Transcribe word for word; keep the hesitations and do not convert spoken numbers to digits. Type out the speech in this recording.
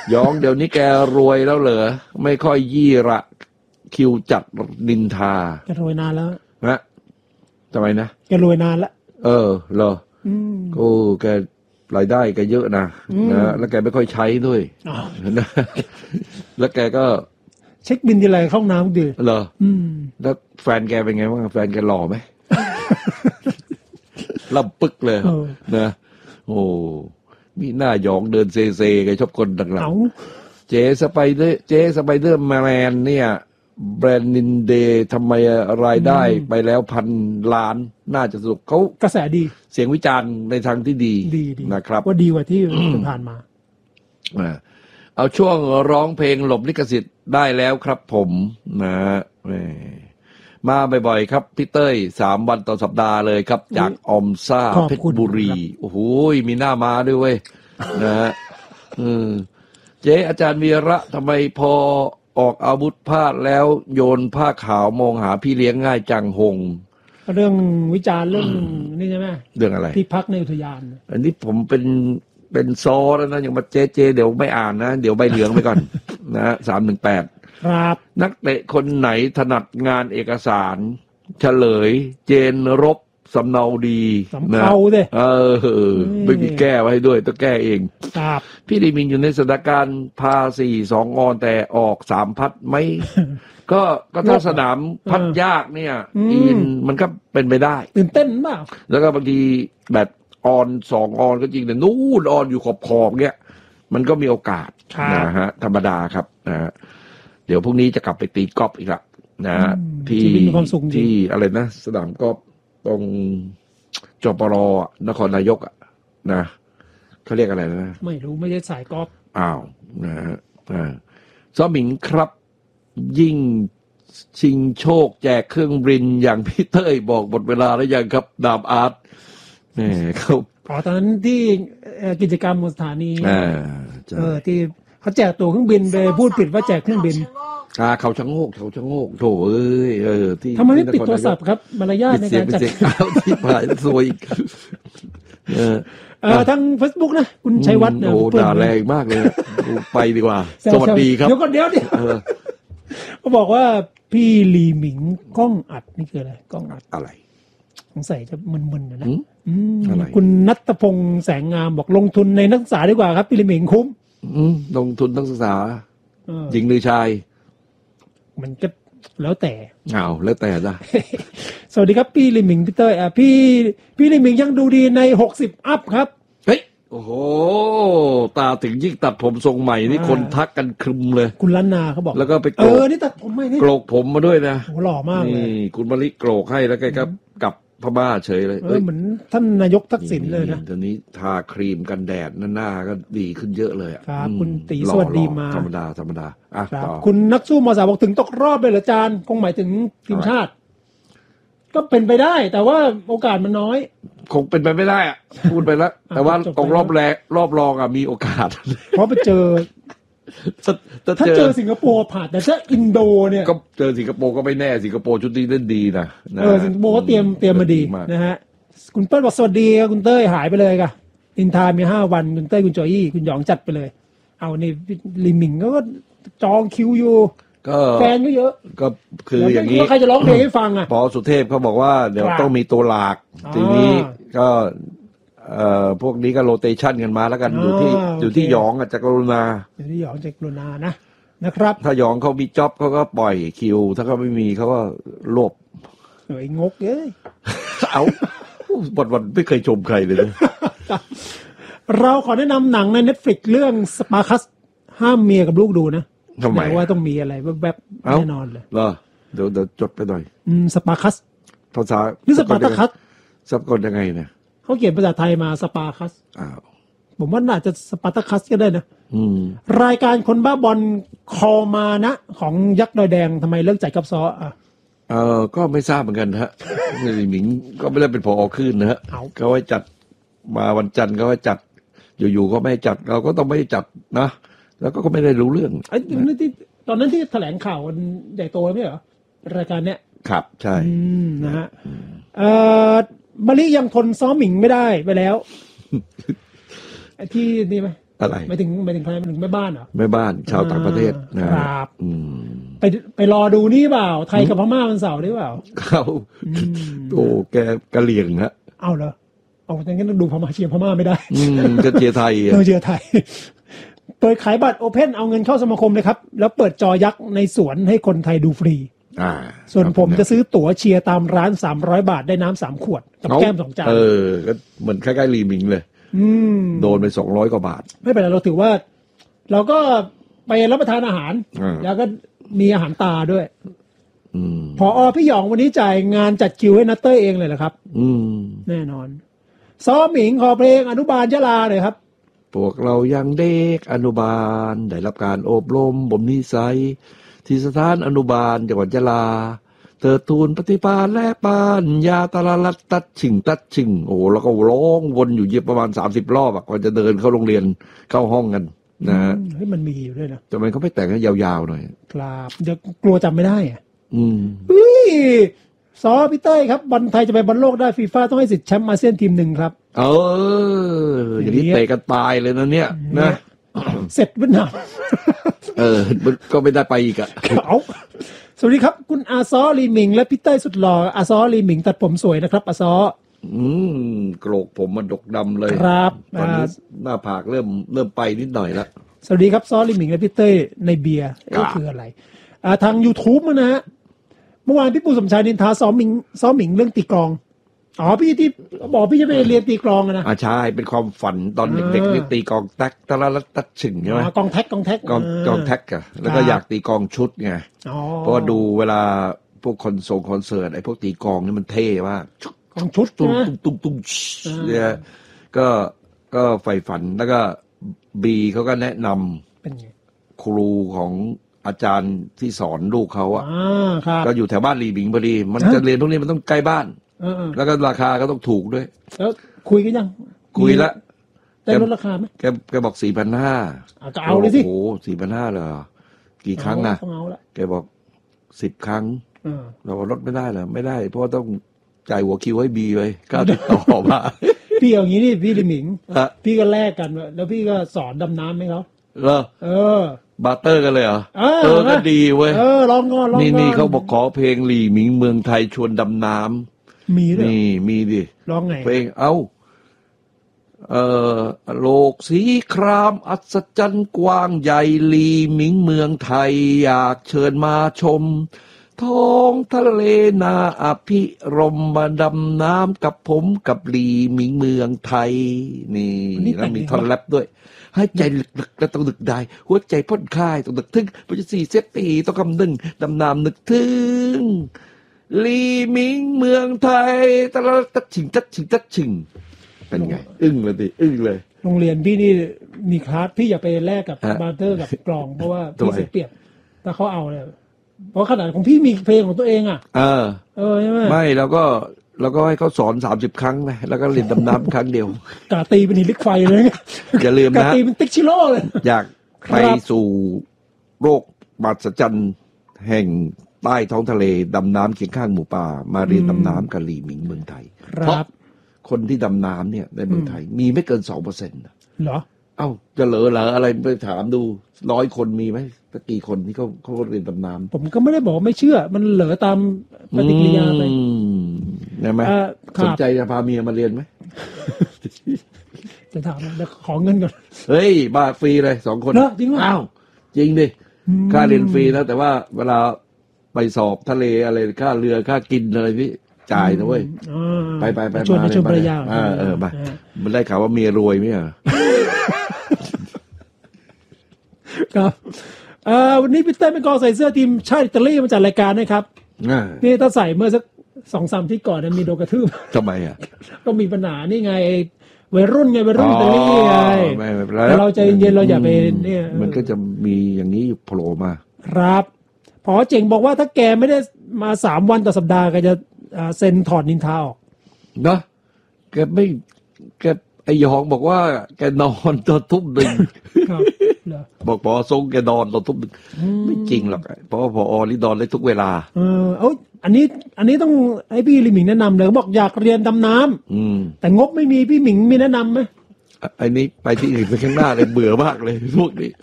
ยองเดี๋ยวนี้แกรวยแล้วเหรอไม่ค่อยยี่ระคิวจัดนินทาแกรวยนานแล้วนะทำไมนะแกรวยนานแล้วเออเหรอโอ้แกรายได้แกเยอะนะนะแล้วแกไม่ค่อยใช้ด้วยนะแล้วแกก็เช็คบินทีไรเข้าน้ำดีเหรอแล้วแฟนแกเป็นไงบ้างแฟนแกหล่อไหมล่ำปึกเลยนะโอ้มีหน้าหยองเดินเซเซแกชอบคนดังหลังเจสไปเดอร์เจสไปเดอร์แมนเนี่ยแบรนด์นินเดย์ทำไมรายได้ไปแล้วพันล้านน่าจะสนุกเขากระแสดีเสียงวิจารณ์ในทางที่ดีนะครับว่าดีกว่าที่ผ่านมาเอาช่วงร้องเพลงหลบลิขสิทธิ์ได้แล้วครับผมนะมาบ่อยๆครับพี่เต้ยสามวันต่อสัปดาห์เลยครับจากออมซ่าเพชรบุรีโอ้โหมีหน้ามาด้วยเว้ยนะฮะเจ๊อาจารย์วีระทำไมพอออกอาวุธพลาดแล้วโยนผ้าขาวมองหาพี่เลี้ยงง่ายจังหงเรื่องวิจารณ์เรื่องนี่ใช่ไหมเรื่องอะไรที่พักในอุทยานอันนี้ผมเป็นเป็นซอแล้วนะอย่างมาเจ๊เจเดี๋ยวไม่อ่านนะเดี๋ยวใบเหลืองไปก่อนนะสามหนึ่งแปดครับนักเตะคนไหนถนัดงานเอกสารเฉลยเจนรบสำเนาดีสำเนาเด้เออไม่มีแก้ไว้ด้วยต้องแก้เองครับพี่ลีมินอยู่ในสถานการณ์พาสี่สองออนแต่ออกสามพัดไหม ก็ก็ถ้าสนามพัดยากเนี่ยอินมันก็เป็นไปได้ตื่นเต้นมากแล้วก็บางทีแบบออนสองออนก็จริงแต่นู่นออนอยู่ขอบขอบเงี้ยมันก็มีโอกาสนะฮะธรรมดาครับนะฮะเดี๋ยวพรุ่งนี้จะกลับไปตีกอล์ฟอีกละนะที่ที่อะไรนะสนามกอล์ฟตรงจปรนครนายกอ่ะนะเขาเรียกอะไรนะไม่รู้ไม่ใช่สายกอล์ฟอ้าวนะฮะอ่าซ้อหมิงครับยิ่งชิงโชคแจกเครื่องบินอย่างพี่เต้ยบอกหมดเวลาแล้วยังครับดาบอาร์ตแหมเขาอ๋อตอนนั้นที่กิจกรรมบนสถานีเออที่เขาแจกตั๋วเครื่องบินไปพูดผิดว่าแจกเครื่องบินอ่าเขาชะโงกเขาชะโงกโถเอ้ยเออที่ทำไมไม่ปิดโทรศัพท์ครับมารยาทในการจัดเอาที่ผ่านซวยเออเออทั้ง Facebook นะคุณชัยวัฒน์โอ้ด่าแรงมากเลยไปดีกว่าสวัสดีครับเดี๋ยวก่อนเดี๋ยวเดี๋ยวเขาบอกว่าพี่ลีหมิงกล้องอัดนี่คืออะไรกล้องอัดอะไรสงสัยจะมึนๆนะคุณณัฐพงษ์แสงงามบอกลงทุนในนักศึกษาดีกว่าครับพี่ลีหมิงคุ้มลงทุนนักศึกษาหญิงหรือชายมันก็แล้วแต่อ้าวแล้วแต่จ้ะสวัสดีครับพี่ลีหมิงพี่เต้ยอ่ะพี่พี่ลีหมิงยังดูดีในหกสิบอัพครับเฮ้ยโอ้โหตาถึงยิ่งตัดผมทรงใหม่นี่คนทักกันครึมเลยคุณล้านนาเขาบอกแล้วก็ไปเออนี่ตัดผมใหม่นี่โกรกผมมาด้วยนะโหหล่อมากเลยนี่คุณมะลิโกรกให้แล้วแกก็กลับพม่าเฉยเลยเออเหมือนท่านนายกทักษิณเลยนะตอนนี้ทาครีมกันแดดหน้าก็ดีขึ้นเยอะเลยอ่ะครับคุณตีสวัสดีมาธรรมดาธรรมดาอ่ะต่อคุณนักสู้มอสาบอกถึงตกรอบเลยเหรออาจารย์คงหมายถึงทีมชาติก็เป็นไปได้แต่ว่าโอกาสมันน้อยคงเป็นไปไม่ได้อ่ะพูดไปแล้วแต่ว่าตกรอบแรกรอบรองอ่ะมีโอกาสเพราะไปเจอถ้าเจอสิงคโปร์ผ่านแต่ถ้าอินโดเนี่ยก็เจอสิงคโปร์ก็ไม่แน่สิงคโปร์ชุดนี้เล่นดีนะเออสิงคโปร์ก็เตรียมเตรียมมาดีนะฮะคุณเต้ยบอกสวัสดีครับคุณเต้ยหายไปเลยค่ะอินทามีห้าวันคุณเต้ยคุณจอยคุณหยองจัดไปเลยเอานี่ลิมิงก็จองคิวอยู่ก็แฟนก็เยอะก็คืออย่างนี้ใครจะร้องเพลงให้ฟังอ่ะปอสุเทพเขาบอกว่าเดี๋ยวต้องมีตัวหลักทีนี้ก็เอ่อพวกนี้ก็โรเตชันกันมาแล้วกันอยู่ที่อยู่ที่หยองอ่ะจากกรุณาอยู่ที่หยองจากกรุณานะนะครับถ้าหยองเขามีจ็อบเขาก็ปล่อยคิวถ้าเขาไม่มีเขาก็รวบเอ้ยงกเอ้ยเอาวันๆไม่เคยชมใครเลยนะเราขอแนะนำหนังใน Netflix เรื่อง Spartacus ห้ามเมียกับลูกดูนะทำไมว่าต้องมีอะไรแวบๆแน่นอนเลยเหรอเดี๋ยวเดี๋ยวจดไปหน่อยอืม Spartacus ภาษานี่ Spartacus สะกดยังไงเนี่ยเขาเขียนภาษาไทยมา Spartacus อ้าวผมว่าน่าจะ Spartacus ก็ได้นะอืมรายการคนบ้าบอลคอมานะของยักษ์ดอยแดงทำไมเลิกจ่ายกับซออ่ะเออก็ไม่ทราบเหมือนกันฮะหมิงก็ไม่ได้เป็นผอขึ้นนะฮะเขาให้จัดมาวันจันทร์เขาให้จัดอยู่ๆก็ไม่จัดเราก็ต้องไม่จัดนะแล้วก็ไม่ได้รู้เรื่องไอ้ที่ตอนนั้นที่แถลงข่าวมันใหญ่โตแล้วไม่เหรอรายการเนี้ยครับใช่นะฮะเอ่อมาริยังทนซ้อมหมิงไม่ได้ไปแล้วไอ้ที่นี่ไหมอะไรไม่ถึงไม่ถึงใครไม่ถึงแม่บ้านเหรอแม่บ้านชาวต่างประเทศนะครับอืมไปไปรอดูนี่เปล่าไทยกับพม่าวันเสาร์ได้เปล่าเขาโอ้แกกะเหลี่ยงฮะเอาเหรอเอาแต่งั้นต้องดูพม่าเชียร์พม่าไม่ได้อืมจะเชียร์ไทยเชียร์ไทยเปิดขายบัตรโอเพ่นเอาเงินเข้าสมาคมเลยครับแล้วเปิดจอยักษ์ในสวนให้คนไทยดูฟรีอ่าส่วนผมจะซื้อตั๋วเชียร์ตามร้านสามร้อยบาทได้น้ำสามขวดกับแก้มสองจานเออก็เหมือนคล้ายๆลีมิงเลยอืมโดนไปสองร้อยกว่าบาทไม่เป็นไรเราถือว่าเราก็ไปรับประทานอาหารแล้วก็มีอาหารตาด้วยพออพี่หยองวันนี้จ่ายงานจัดคิวให้นัตเตอร์เองเลยเหรอครับอืมแน่นอนซ้อมหมิงขอเพลงอนุบาลยะลาเลยครับพวกเรายังเด็กอนุบาลได้รับการอบรมบ่มนิสัยที่สถานอนุบาลจังหวัดยะลาเธอทูลปฏิภาณและปานยาตะละลัดตัดชิงตัดชิงโอ้แล้วก็ร้องวนอยู่เย็บประมาณสามสิบรอบอ่ะก่อนจะเดินเข้าโรงเรียนเข้าห้องกันนะฮะเฮ้ยมันมีอยู่ด้วยนะทำไมเขาไม่แต่งให้ยาวๆหน่อยครับเดี๋ยวกลัวจำไม่ได้อ่ะอืมเฮ้ยซอพี่เต้ยครับบอลไทยจะไปบอลโลกได้ฟีฟ่าต้องให้สิทธิ์แชมป์อาเซียนทีมหนึ่งครับเอออย่างนี้เตะกันตายเลยนะเนี่ยนะเสร็จเวียดนามเออก็ไม่ได้ไปอีกอ่ะเอาสวัสดีครับคุณอาซอลีหมิงและพี่เต้ยสุดหล่ออาซอลีหมิงตัดผมสวยนะครับอาซออืมโกรกผมมันดกดำเลยครับตอนนี้หน้าผากเริ่มเริ่มไปนิดหน่อยละสวัสดีครับซอลีหมิงและพี่เต้ยในเบียร์นี่คืออะไรอ่าทาง YouTube มั้งนะฮะเมื่อวานพี่ปูสมชายนินทาซ้อมหมิงซ้อมหมิงเรื่องตีกลองอ๋อพี่ที่บอกพี่จะไปเรียนตีกลองนะอ่าใช่เป็นความฝันตอนเด็กๆนี่ตีกลองแท็กตะละละตัดฉึงใช่ไหมกองแท็กกองแท็กกองกองแท็กอะแล้วก็อยากตีกลองชุดไงเพราะว่าดูเวลาพวกคอนเสิร์ตคอนเสิร์ตไอ้พวกตีกลองนี่มันเท่มากกองชุดตุ้มตุ้มตุ้มตุ้มเนี่ยก็ก็ใฝ่ฝันแล้วก็บีเขาก็แนะนำครูของอาจารย์ที่สอนลูกเขาอะก็อยู่แถวบ้านลีบิงพอดีมันจะเรียนพวกนี้มันต้องใกล้บ้านแล้วก็ราคาก็ต้องถูกด้วยแล้วคุยกันยังคุยแล้วได้ลดราคาไหมแกแกบอกสี่พันห้าก็เอาเลยสิโอ้โหสี่พันห้าเหรอกี่ครั้งอะแกบอกสิบครั้งเราลดไม่ได้เหรอไม่ได้เพราะต้องจ่ายหัวคิวให้บีไว้ก็ติดต่อมาพี่เอางี้นี่พี่ลิมิงพี่ก็แลกกันแล้วพี่ก็สอนดำน้ำให้เขาเหรอเออบาร์เตอร์กันเลยเหรอเออก็ดีเว้ยเออลองก่อนลองก่อนนี่นี่เขาบอกขอเพลงหลี่หมิงเมืองไทยชวนดำน้ำมีด้วยนี่มีดิร้องไงเพลงเอ้าเออโลกสีครามอัศจรรย์กว้างใหญ่หลี่หมิงเมืองไทยอยากเชิญมาชมท้องทะเลนาอภิรมมาดำน้ำกับผมกับหลี่หมิงเมืองไทยนี่แล้วมีท่อนแรปด้วยให้ใจลึกๆและต้องนึกได้หัวใจพ่นคลายต้องนึกถึงปัจจุบันเซฟตีต้องคำนึงดำน้ำนึกถึงลีมิงเมืองไทยตะละตัดชิงตัดชิงตัดชิงเป็นไงอึ้งเลยดิอึ้งเลยโรงเรียนพี่นี่มีคลาสพี่อย่าไปแลกกับบาร์เตอร์กับกลองเพราะว่าพี่เสียเปรียบถ้าเขาเอาเลยเพราะขนาดของพี่มีเพลงของตัวเองอ่ะเออเออใช่ไหมไม่แล้วก็แล้วก็ให้เขาสอนสามสิบครั้งนะแล้วก็เรียนดำน้ำครั้งเดียวกาตีเป็นหินลิกไฟเลยอย่าลืมนะกาตีเป็นติ๊กชิโร่เลยอยากไปสู่โลกมหัศจรรย์แห่งใต้ท้องทะเลดำน้ำเคียงข้างหมู่ป่ามาเรียนดำน้ำกับหลี่หมิงเมืองไทยเพราะคนที่ดำน้ำเนี่ยในเมืองไทยมีไม่เกินสองเปอร์เซ็นต์เหรอเอ้าจะเหลือเหรออะไรไปถามดูร้อยคนมีไหมตะกี่คนที่เขาเขาเรียนดำน้ำผมก็ไม่ได้บอกไม่เชื่อมันเหลือตามปฏิกิริยาไปได้ไหมสนใจจะพาเมียมาเรียนไหมจะถามเดี๋ยวขอเงินก่อนเฮ้ยบ้าฟรีเลยสองคนจริงวะอ้าวจริงดิค่าเรียนฟรีนะแต่ว่าเวลาไปสอบทะเลอะไรค่าเรือค่ากินอะไรพี่จ่ายนะเว้ยไปไปไปชวนชวนภรรยาเออไปมันได้ข่าวว่าเมียรวยไหมอ่ะครับวันนี้พี่เต้เป็นกองใส่เสื้อทีมชาติอิตาลีมาจัดรายการนะครับนี่ถ้าใส่เมื่อสักสองสามที่ก่อนมีโดนกระทืบทำไมอ่ะก็มีปัญหานี่ไงวัยรุ่นไงวัยรุ่นอิตาลีไงแต่เราใจเย็นเราอย่าไปเนี่ยมันก็จะมีอย่างนี้โผล่มาครับพอเจ๋งบอกว่าถ้าแกไม่ได้มาสามวันต่อสัปดาห์ก็จะเซ็นถอดนินทาออกเนาะแกไม่แกไอ้ยองบอกว่าแกนอนตอนทุ่มหนึ่งบอกพอทรงแกนอนตอนทุ่มหนึ่งไม่จริงหรอกเพราะว่าพอนี่นอนได้ทุกเวลาเออเอาอันนี้อันนี้ต้องให้พี่ลิมิงแนะนำเลยบอกอยากเรียนดำน้ำแต่งบไม่มีพี่หมิงมีแนะนำไหมไอ้นี้ไปที่อื่นไปข้างหน้าเลยเบื่อมากเลยพวกนี้